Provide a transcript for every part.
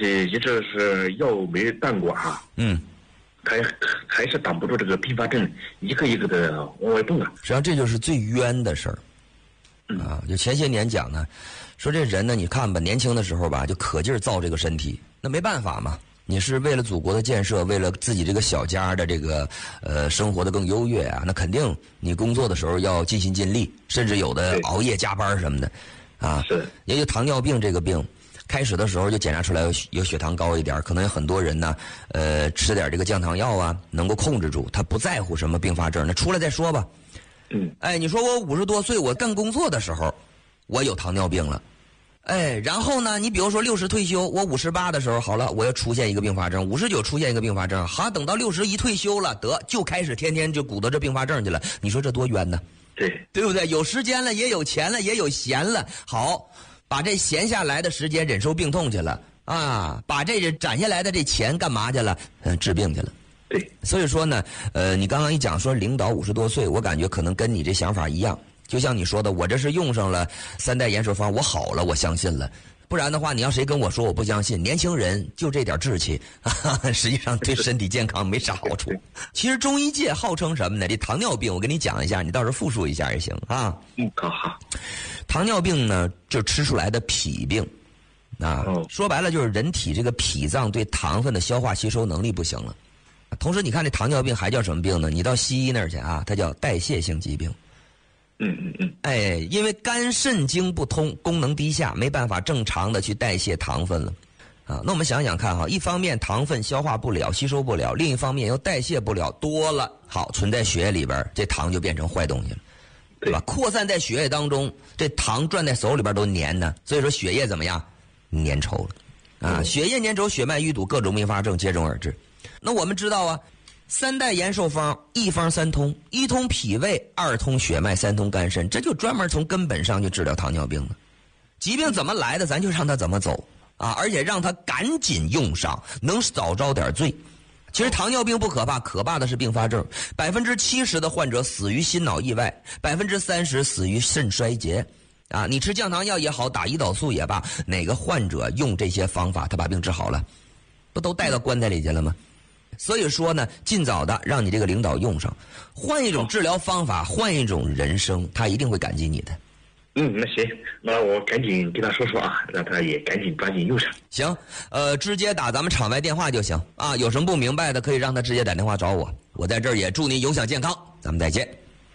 一直是药没断过啊。还是挡不住这个并发症一个一个的往外蹦啊。 实际上这就是最冤的事儿。就前些年讲呢，说这人呢，你看吧，年轻的时候吧，就可劲儿造这个身体，那没办法嘛。你是为了祖国的建设，为了自己这个小家的这个生活的更优越啊，那肯定你工作的时候要尽心尽力，甚至有的熬夜加班什么的啊。 是。 也就糖尿病这个病，开始的时候就检查出来有血糖高一点，可能有很多人呢，吃点这个降糖药啊，能够控制住，他不在乎什么并发症，那出来再说吧。你说我50多岁，我干工作的时候，我有糖尿病了。然后呢，你比如说60退休，我58的时候好了，我要出现一个并发症，59出现一个并发症，好，等到61退休了，得就开始天天就鼓捣这并发症去了。你说这多冤呢？对不对？有时间了，也有钱了，也有闲了，好，把这闲下来的时间忍受病痛去了啊，把这攒下来的这钱干嘛去了？治病去了。 对， 所以说呢，你刚刚一讲说领导50多岁，我感觉可能跟你这想法一样。就像你说的，我这是用上了3代延寿方，我好了，我相信了。不然的话，你要谁跟我说我不相信？年轻人就这点志气，实际上对身体健康没啥好处。其实中医界号称什么呢？这糖尿病，我跟你讲一下，你到时候复述一下也行啊。 好。 糖尿病呢，就吃出来的脾病啊。说白了就是人体这个脾脏对糖分的消化吸收能力不行了。同时，你看这糖尿病还叫什么病呢？你到西医那儿去啊，它叫代谢性疾病。因为肝肾经不通，功能低下，没办法正常的去代谢糖分了啊。那我们想想看哈，一方面糖分消化不了、吸收不了，另一方面又代谢不了，多了，好存在血液里边，这糖就变成坏东西了，对吧？扩散在血液当中，这糖攥在手里边都粘呢，所以说血液怎么样？粘稠了啊，血液粘稠，血脉淤堵，各种并发症接踵而至。那我们知道啊，3代延寿方，1方3通，1通脾胃，2通血脉，3通肝肾，这就专门从根本上去治疗糖尿病的。疾病怎么来的，咱就让它怎么走啊，而且让它赶紧用上，能早招点罪。其实糖尿病不可怕，可怕的是并发症。70%的患者死于心脑意外，30%死于肾衰竭。啊，你吃降糖药也好，打胰岛素也罢，哪个患者用这些方法，他把病治好了，不都带到棺材里去了吗？所以说呢，尽早的让你这个领导用上，换一种治疗方法，换一种人生，他一定会感激你的。 那行，那我赶紧跟他说说啊，让他也赶紧抓紧用上。 行，直接打咱们场外电话就行啊。有什么不明白的，可以让他直接打电话找我。我在这儿也祝你永享健康，咱们再见。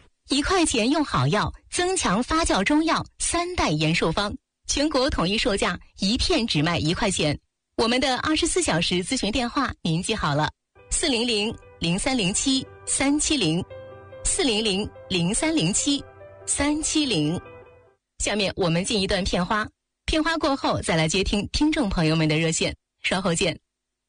1块钱用好药，增强发酵中药3代延寿方，全国统一售价1片只卖1块钱。我们的24小时咨询电话您记好了，400-0307-370，400-0307-370。下面我们进一段片花，片花过后再来接听听众朋友们的热线，稍后见。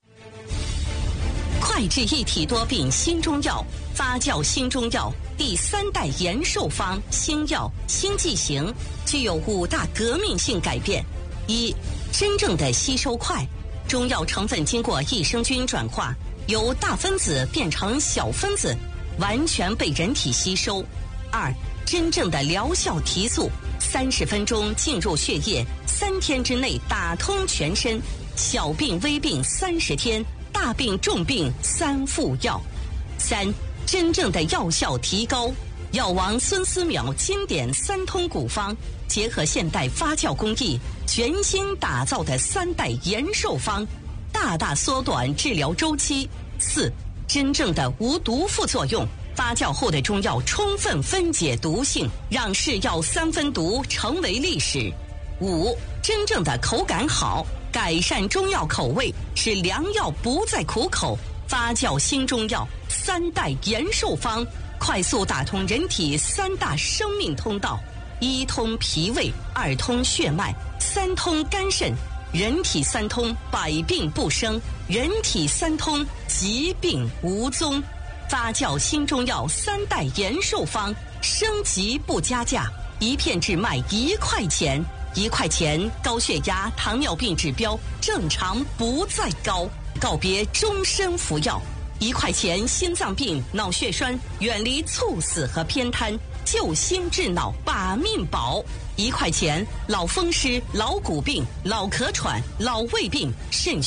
快治一体多病新中药，发酵新中药第3代延寿方新药新剂型，具有5大革命性改变。1、真正的吸收快，中药成分经过益生菌转化，由大分子变成小分子，完全被人体吸收。2、真正的疗效提速，30分钟进入血液，3天之内打通全身，小病微病30天，大病重病3副药。3、真正的药效提高，药王孙思邈经典3通古方，结合现代发酵工艺，全新打造的3代延寿方，大大缩短治疗周期。4、真正的无毒副作用，发酵后的中药充分分解毒性，让是药3分毒成为历史。5、真正的口感好，改善中药口味，使良药不再苦口。发酵新中药3代延寿方，快速打通人体3大生命通道：1通脾胃，2通血脉，3通肝肾。人体3通，百病不生；人体3通，疾病无踪。发酵新中药3代延寿方，升级不加价，1片只卖1块钱。1块钱，高血压、糖尿病指标正常不再高，告别终身服药。1块钱，心脏病、脑血栓远离猝死和偏瘫，救心治脑把命保。1块钱，老风湿、老骨病、老咳喘、老胃病、肾